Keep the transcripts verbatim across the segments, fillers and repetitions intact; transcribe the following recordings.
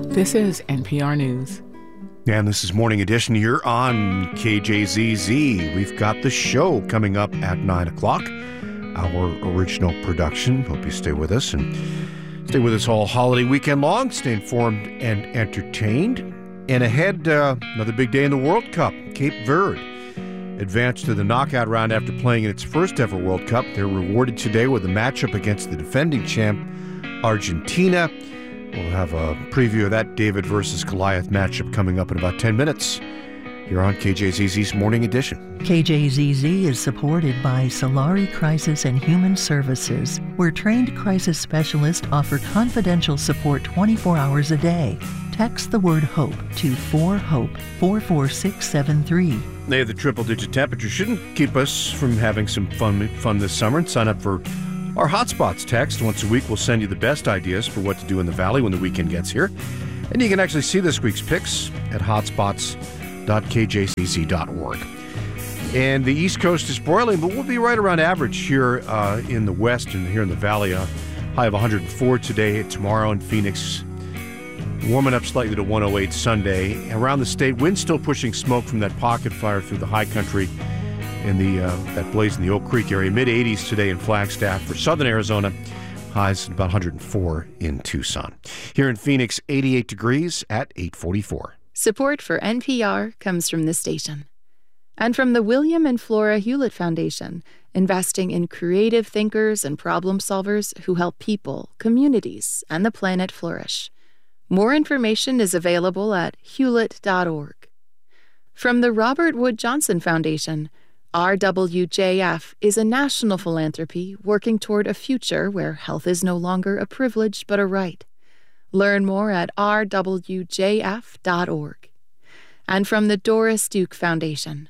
This is N P R News. And this is Morning Edition here on K J Z Z. We've got the show coming up at nine o'clock, our original production. Hope you stay with us and stay with us all holiday weekend long. Stay informed and entertained. And ahead, uh, another big day in the World Cup. Cape Verde advanced to the knockout round after playing in its first ever World Cup. They're rewarded today with a matchup against the defending champ, Argentina. We'll have a preview of that David versus Goliath matchup coming up in about ten minutes here on K J Z Z's Morning Edition. K J Z Z is supported by Solari Crisis and Human Services, where trained crisis specialists offer confidential support twenty-four hours a day. Text the word HOPE to four hope four four six seven three. They, the triple-digit temperature shouldn't keep us from having some fun fun this summer. And sign up for our Hotspots text. Once a week, we'll send you the best ideas for what to do in the Valley when the weekend gets here. And you can actually see this week's picks at hotspots dot k j z z dot org. And the East Coast is broiling, but we'll be right around average here uh, in the West and here in the Valley. A high of one hundred four today. Tomorrow in Phoenix, warming up slightly to one oh eight Sunday. Around the state, wind still pushing smoke from that pocket fire through the high country in the uh, that blaze in the Oak Creek area. mid eighties today in Flagstaff. For southern Arizona, highs about one hundred four in Tucson. Here in Phoenix, eighty-eight degrees at eight forty-four. Support for N P R comes from this station and from the William and Flora Hewlett Foundation, investing in creative thinkers and problem solvers who help people, communities, and the planet flourish. More information is available at hewlett dot org. From the Robert Wood Johnson Foundation, R W J F is a national philanthropy working toward a future where health is no longer a privilege but a right. Learn more at r w j f dot org. And from the Doris Duke Foundation.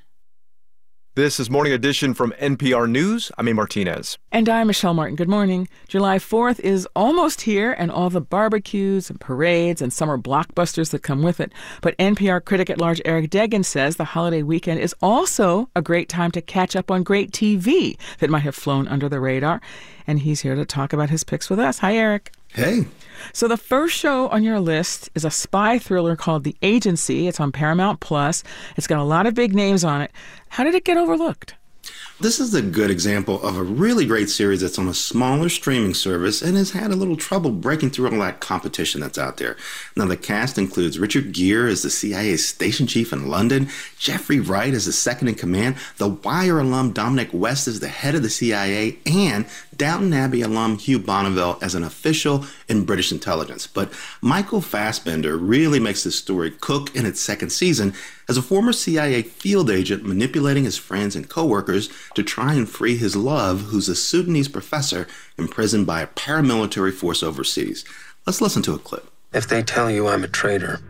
This is Morning Edition from N P R News. I'm A. Martinez. And I'm Michelle Martin. Good morning. July fourth is almost here, and all the barbecues and parades and summer blockbusters that come with it. But N P R critic at large Eric Deggans says the holiday weekend is also a great time to catch up on great T V that might have flown under the radar. And he's here to talk about his picks with us. Hi, Eric. Hey. So the first show on your list is a spy thriller called The Agency. It's on Paramount Plus. It's got a lot of big names on it. How did it get overlooked? This is a good example of a really great series that's on a smaller streaming service and has had a little trouble breaking through all that competition that's out there. Now, the cast includes Richard Gere as the C I A station chief in London, Jeffrey Wright as the second in command, The Wire alum Dominic West as the head of the C I A, and Downton Abbey alum Hugh Bonneville as an official in British intelligence. But Michael Fassbender really makes this story cook in its second season as a former C I A field agent manipulating his friends and coworkers to try and free his love, who's a Sudanese professor imprisoned by a paramilitary force overseas. Let's listen to a clip. If they tell you I'm a traitor,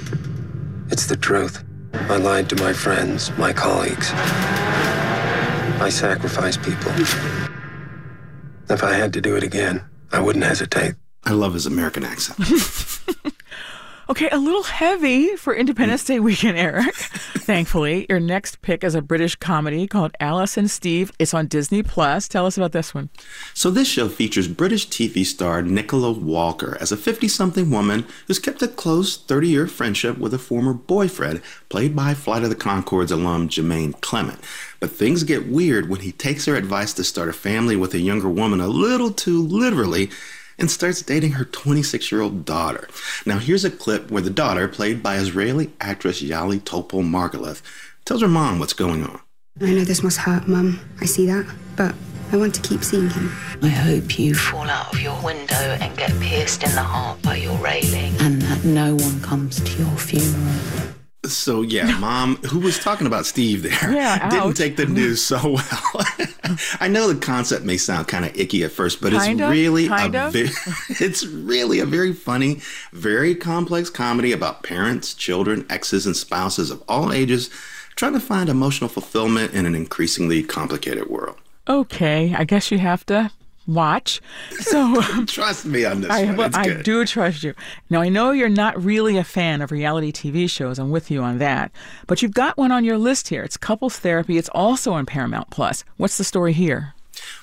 it's the truth. I lied to my friends, my colleagues. I sacrificed people. If I had to do it again, I wouldn't hesitate. I love his American accent. Okay, a little heavy for Independence Day weekend, Eric. Thankfully, your next pick is a British comedy called Alice and Steve. It's on Disney Plus. Tell us about this one. So this show features British T V star Nicola Walker as a fifty-something woman who's kept a close thirty-year friendship with a former boyfriend, played by Flight of the Conchords alum Jermaine Clement. But things get weird when he takes her advice to start a family with a younger woman a little too literally and starts dating her twenty-six-year-old daughter. Now, here's a clip where the daughter, played by Israeli actress Yali Topol-Margolith, tells her mom what's going on. I know this must hurt, Mum. I see that. But I want to keep seeing him. I hope you fall out of your window and get pierced in the heart by your railing, and that no one comes to your funeral. So, yeah, Mom, who was talking about Steve there, yeah, didn't ouch. take the news so well. I know the concept may sound kind of icky at first, but kind it's of, really kind a of. ve- it's really a very funny, very complex comedy about parents, children, exes, and spouses of all ages trying to find emotional fulfillment in an increasingly complicated world. Okay, I guess you have to watch. So trust me on this I, one. well, It's I good. do trust you. Now, I know you're not really a fan of reality T V shows. I'm with you on that. But you've got one on your list here. It's Couples Therapy. It's also on Paramount Plus. What's the story here?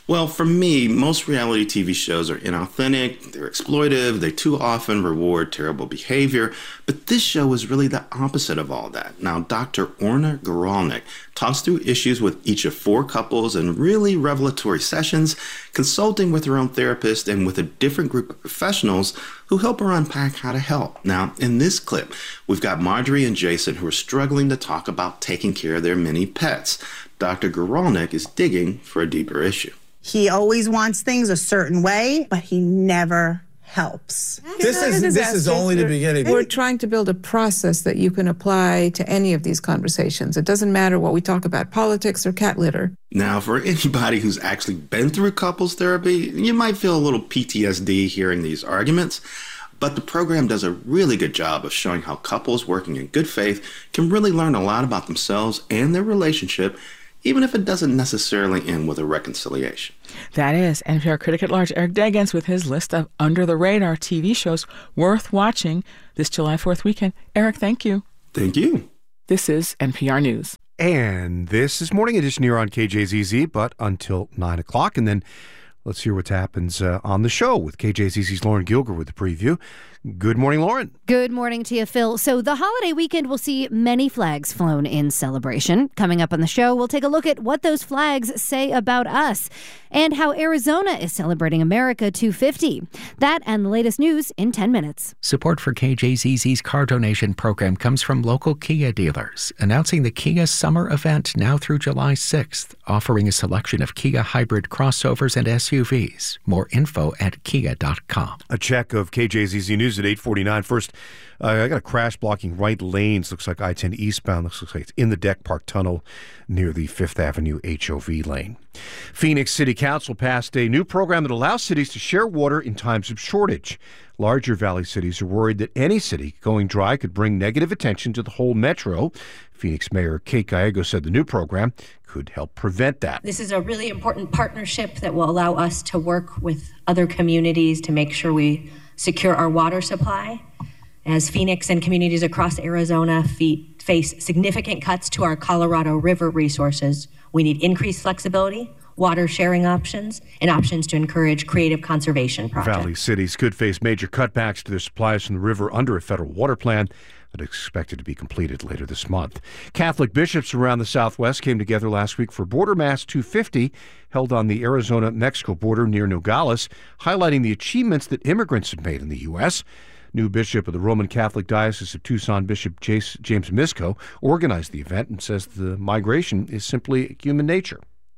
Well, for me, most reality T V shows are inauthentic, they're exploitive, they too often reward terrible behavior, but this show is really the opposite of all that. Now, Doctor Orna Guralnick talks through issues with each of four couples in really revelatory sessions, consulting with her own therapist and with a different group of professionals who help her unpack how to help. Now, in this clip, we've got Marjorie and Jason who are struggling to talk about taking care of their many pets. Doctor Guralnick is digging for a deeper issue. He always wants things a certain way, but he never helps. This is this is only the beginning. We're trying to build a process that you can apply to any of these conversations. It doesn't matter what we talk about, politics or cat litter. Now, for anybody who's actually been through couples therapy, you might feel a little P T S D hearing these arguments. But the program does a really good job of showing how couples working in good faith can really learn a lot about themselves and their relationship, even if it doesn't necessarily end with a reconciliation. That is N P R critic at large Eric Deggans with his list of under-the-radar T V shows worth watching this July fourth weekend. Eric, thank you. Thank you. This is N P R News. And this is Morning Edition here on K J Z Z, but until nine o'clock. And then let's hear what happens uh, on the show with K J Z Z's Lauren Gilger with the preview. Good morning, Lauren. Good morning to you, Phil. So the holiday weekend will see many flags flown in celebration. Coming up on the show, we'll take a look at what those flags say about us and how Arizona is celebrating America two fifty. That and the latest news in ten minutes. Support for K J Z Z's car donation program comes from local Kia dealers, announcing the Kia Summer Event now through July sixth, offering a selection of Kia hybrid crossovers and S U Vs. More info at kia dot com. A check of K J Z Z News at eight forty-nine. First, uh, I got a crash blocking right lanes. Looks like I ten eastbound. Looks like it's in the Deck Park Tunnel near the Fifth Avenue H O V lane. Phoenix City Council passed a new program that allows cities to share water in times of shortage. Larger Valley cities are worried that any city going dry could bring negative attention to the whole metro. Phoenix Mayor Kate Gallego said the new program could help prevent that. This is a really important partnership that will allow us to work with other communities to make sure we secure our water supply. As Phoenix and communities across Arizona fe- face significant cuts to our Colorado River resources, we need increased flexibility, water sharing options, and options to encourage creative conservation projects. Valley cities could face major cutbacks to their supplies from the river under a federal water plan that is expected to be completed later this month. Catholic bishops around the Southwest came together last week for Border Mass two fifty, held on the Arizona-Mexico border near Nogales, highlighting the achievements that immigrants have made in the U S New bishop of the Roman Catholic Diocese of Tucson, Bishop James Misko, organized the event and says the migration is simply human nature.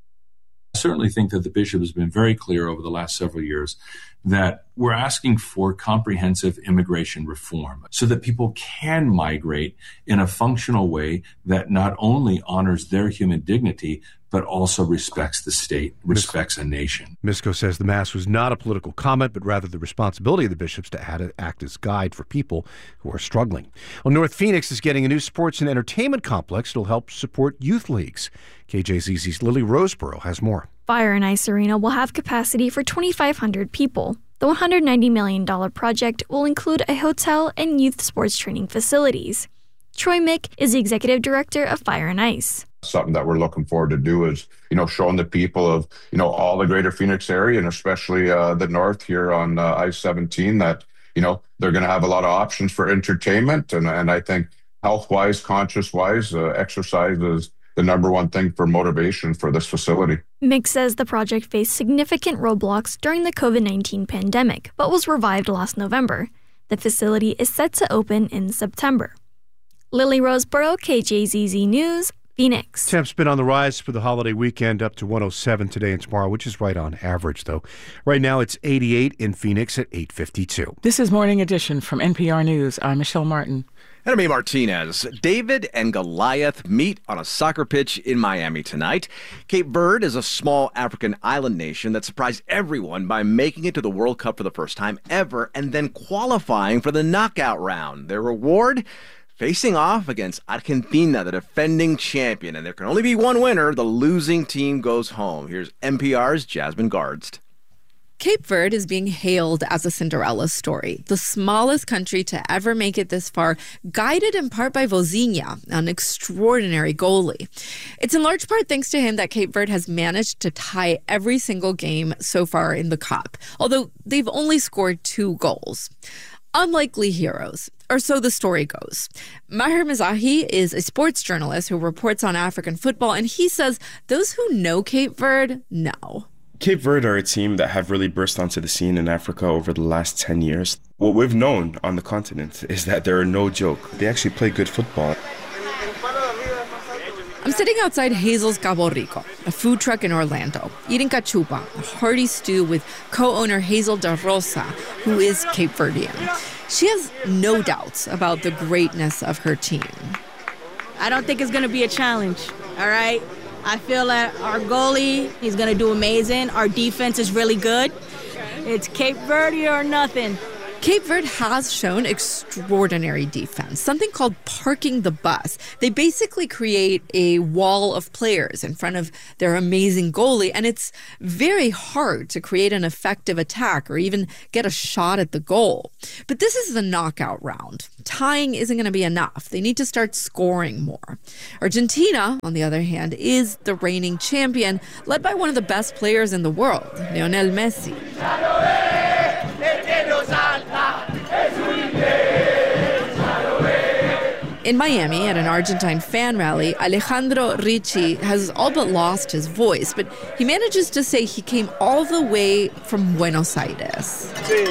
I certainly think that the bishop has been very clear over the last several years that we're asking for comprehensive immigration reform so that people can migrate in a functional way that not only honors their human dignity, but also respects the state, respects a nation. Misko says the Mass was not a political comment, but rather the responsibility of the bishops to act as guide for people who are struggling. Well, North Phoenix is getting a new sports and entertainment complex that will help support youth leagues. K J Z Z's Lily Roseborough has more. Fire and Ice Arena will have capacity for twenty-five hundred people. The one hundred ninety million dollars project will include a hotel and youth sports training facilities. Troy Mick is the executive director of Fire and Ice. Something that we're looking forward to do is, you know, showing the people of, you know, all the greater Phoenix area and especially uh, the north here on uh, I seventeen that, you know, they're going to have a lot of options for entertainment. And, and I think health-wise, conscious-wise, uh, exercise is the number one thing for motivation for this facility. Mick says the project faced significant roadblocks during the covid nineteen pandemic, but was revived last November. The facility is set to open in September. Lily Roseborough, K J Z Z News, Phoenix. Temps been on the rise for the holiday weekend, up to one oh seven today and tomorrow, which is right on average, though. Right now, it's eighty-eight in Phoenix at eight fifty-two. This is Morning Edition from N P R News. I'm Michelle Martin. And I'm A. Martinez. David and Goliath meet on a soccer pitch in Miami tonight. Cape Verde is a small African island nation that surprised everyone by making it to the World Cup for the first time ever and then qualifying for the knockout round. Their reward? Facing off against Argentina, the defending champion. And there can only be one winner. The losing team goes home. Here's N P R's Jasmine Gardst. Cape Verde is being hailed as a Cinderella story, the smallest country to ever make it this far, guided in part by Vozinha, an extraordinary goalie. It's in large part thanks to him that Cape Verde has managed to tie every single game so far in the Cup, although they've only scored two goals. Unlikely heroes, or so the story goes. Maher Mizrahi is a sports journalist who reports on African football, and he says those who know Cape Verde know. Cape Verde are a team that have really burst onto the scene in Africa over the last ten years. What we've known on the continent is that they're no joke. They actually play good football. I'm sitting outside Hazel's Cabo Rico, a food truck in Orlando, eating cachupa, a hearty stew with co-owner Hazel Da Rosa, who is Cape Verdean. She has no doubts about the greatness of her team. I don't think it's going to be a challenge, all right? I feel that our goalie, he's going to do amazing. Our defense is really good. It's Cape Verde or nothing. Cape Verde has shown extraordinary defense, something called parking the bus. They basically create a wall of players in front of their amazing goalie, and it's very hard to create an effective attack or even get a shot at the goal. But this is the knockout round. Tying isn't going to be enough. They need to start scoring more. Argentina, on the other hand, is the reigning champion, led by one of the best players in the world, Lionel Messi. In Miami, at an Argentine fan rally, Alejandro Ricci has all but lost his voice, but he manages to say he came all the way from Buenos Aires.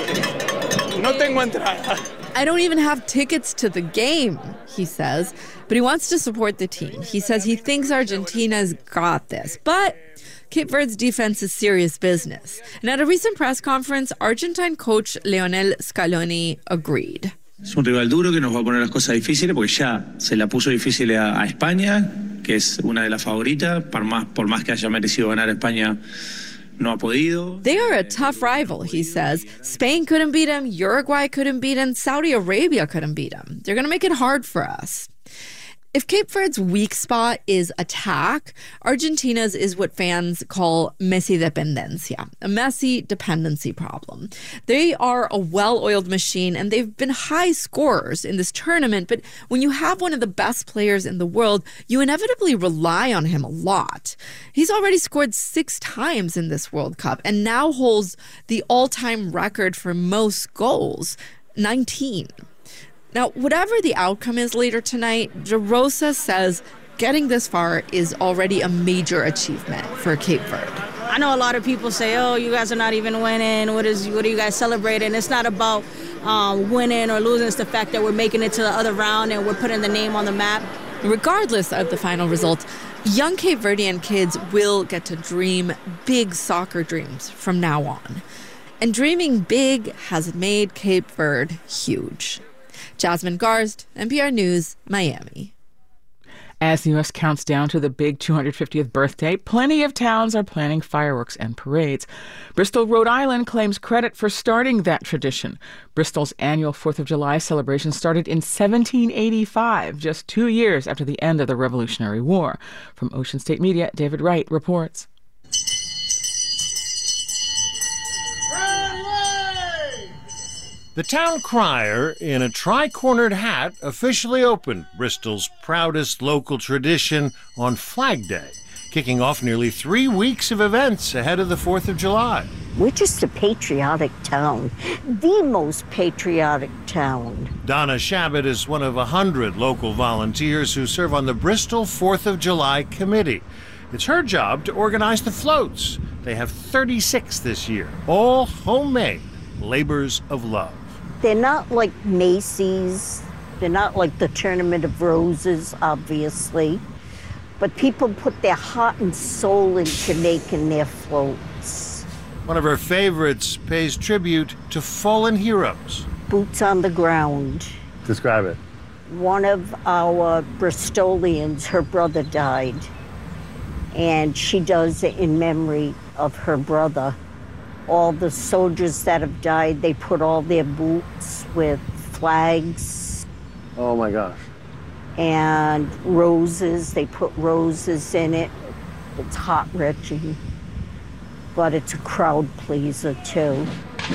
Sí. No tengo entrada. I don't even have tickets to the game, he says, but he wants to support the team. He says he thinks Argentina's got this, but Cape Verde's defense is serious business. And at a recent press conference, Argentine coach Lionel Scaloni agreed. Es un rival duro que nos va a poner las cosas difíciles porque ya se la puso difícil a, a España, que es una de las favoritas, por más, por más que haya merecido ganar España. No ha podido. They are a tough rival, he says. Spain couldn't beat him, Uruguay couldn't beat him, Saudi Arabia couldn't beat him. They're going to make it hard for us. If Cape Verde's weak spot is attack, Argentina's is what fans call Messi dependencia, a Messi dependency problem. They are a well-oiled machine, and they've been high scorers in this tournament, but when you have one of the best players in the world, you inevitably rely on him a lot. He's already scored six times in this World Cup and now holds the all-time record for most goals, nineteen. Now, whatever the outcome is later tonight, De Rosa says getting this far is already a major achievement for Cape Verde. I know a lot of people say, oh, you guys are not even winning. What is? What are you guys celebrating? It's not about um, winning or losing. It's the fact that we're making it to the other round and we're putting the name on the map. Regardless of the final result, young Cape Verdean kids will get to dream big soccer dreams from now on. And dreaming big has made Cape Verde huge. Jasmine Garst, N P R News, Miami. As the U S counts down to the big two hundred fiftieth birthday, plenty of towns are planning fireworks and parades. Bristol, Rhode Island claims credit for starting that tradition. Bristol's annual fourth of July celebration started in seventeen eighty-five, just two years after the end of the Revolutionary War. From Ocean State Media, David Wright reports. The town crier, in a tri-cornered hat, officially opened Bristol's proudest local tradition on Flag Day, kicking off nearly three weeks of events ahead of the fourth of July. We're just a patriotic town, the most patriotic town. Donna Shabbat is one of a hundred local volunteers who serve on the Bristol fourth of July Committee. It's her job to organize the floats. They have thirty-six this year, all homemade labors of love. They're not like Macy's. They're not like the Tournament of Roses, obviously. But people put their heart and soul into making their floats. One of her favorites pays tribute to fallen heroes. Boots on the ground. Describe it. One of our Bristolians, her brother died. And she does it in memory of her brother. All the soldiers that have died, they put all their boots with flags. Oh my gosh. And roses, they put roses in it. It's heart-wrenching. but it's a crowd pleaser too.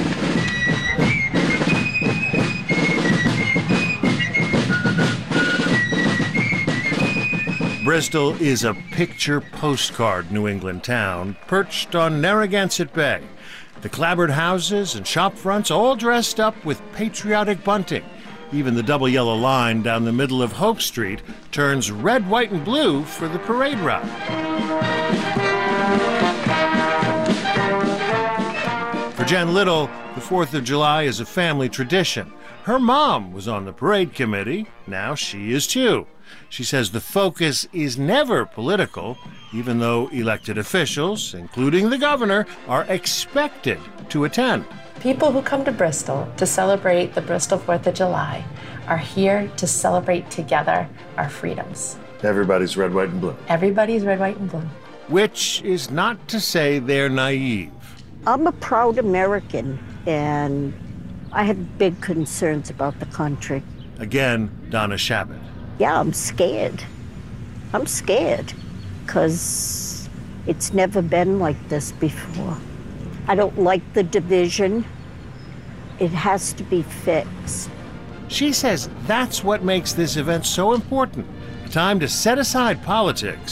Bristol is a picture postcard New England town perched on Narragansett Bay. The clapboard houses and shop fronts all dressed up with patriotic bunting. Even the double yellow line down the middle of Hope Street turns red, white, and blue for the parade route. For Jen Little, the fourth of July is a family tradition. Her mom was on the parade committee. Now she is too. She says the focus is never political, even though elected officials, including the governor, are expected to attend. People who come to Bristol to celebrate the Bristol fourth of July are here to celebrate together our freedoms. Everybody's red, white, and blue. Everybody's red, white, and blue. Which is not to say they're naive. I'm a proud American, and I have big concerns about the country. Again, Donna Shabbat. Yeah, I'm scared. I'm scared because it's never been like this before. I don't like the division. It has to be fixed. She says that's what makes this event so important. A time to set aside politics